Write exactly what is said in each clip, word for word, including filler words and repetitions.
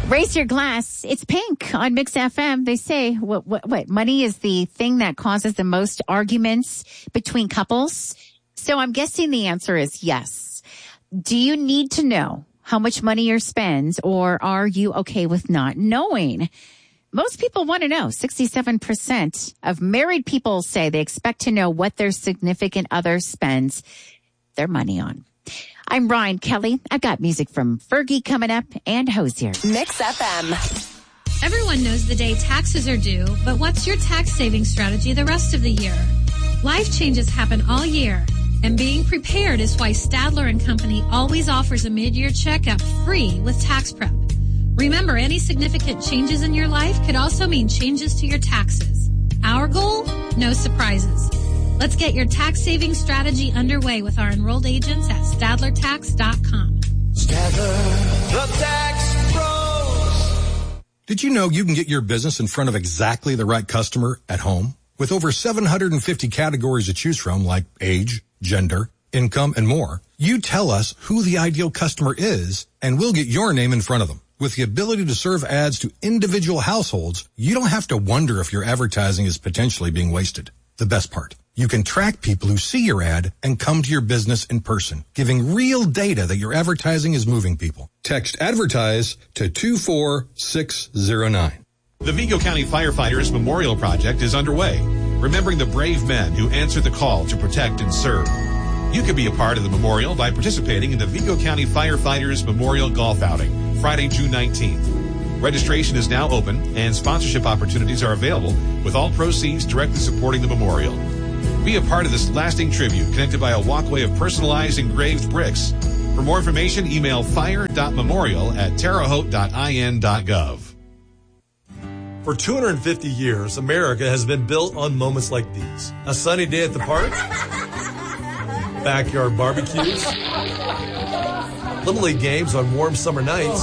Raise your glass. It's Pink on Mix F M. They say what, what, what money is the thing that causes the most arguments between couples. So I'm guessing the answer is yes. Do you need to know how much money you spend, or are you okay with not knowing? Most people want to know. sixty-seven percent of married people say they expect to know what their significant other spends their money on. I'm Ryan Kelly. I've got music from Fergie coming up and Hosier. Mix F M. Everyone knows the day taxes are due, but what's your tax saving strategy the rest of the year? Life changes happen all year, and being prepared is why Stadler and Company always offers a mid-year checkup free with tax prep. Remember, any significant changes in your life could also mean changes to your taxes. Our goal? No surprises. Let's get your tax saving strategy underway with our enrolled agents at Stadler Tax dot com. Stadler, the tax pros. Did you know you can get your business in front of exactly the right customer at home? With over seven hundred fifty categories to choose from, like age, gender, income, and more, you tell us who the ideal customer is, and we'll get your name in front of them. With the ability to serve ads to individual households, you don't have to wonder if your advertising is potentially being wasted. The best part, you can track people who see your ad and come to your business in person, giving real data that your advertising is moving people. Text ADVERTISE to two four six zero nine. The Vigo County Firefighters Memorial Project is underway, remembering the brave men who answered the call to protect and serve. You can be a part of the memorial by participating in the Vigo County Firefighters Memorial Golf Outing, Friday, June nineteenth. Registration is now open, and sponsorship opportunities are available, with all proceeds directly supporting the memorial. Be a part of this lasting tribute connected by a walkway of personalized engraved bricks. For more information, email fire dot memorial at terre haute dot i n dot gov. For two hundred fifty years, America has been built on moments like these. A sunny day at the park, backyard barbecues, Little League games on warm summer nights,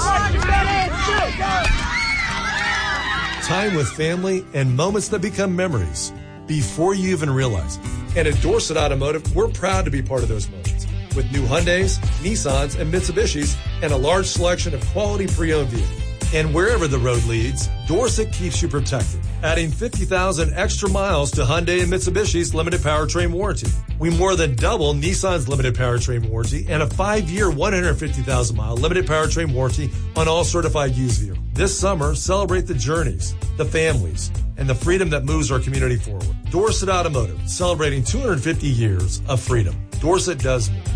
time with family, and moments that become memories before you even realize it. And at Dorset Automotive, we're proud to be part of those moments with new Hyundais, Nissans, and Mitsubishis, and a large selection of quality pre-owned vehicles. And wherever the road leads, Dorset keeps you protected, adding fifty thousand extra miles to Hyundai and Mitsubishi's limited powertrain warranty. We more than double Nissan's limited powertrain warranty and a five-year, one hundred fifty thousand mile limited powertrain warranty on all certified used vehicles. This summer, celebrate the journeys, the families, and the freedom that moves our community forward. Dorset Automotive, celebrating two hundred fifty years of freedom. Dorset does more.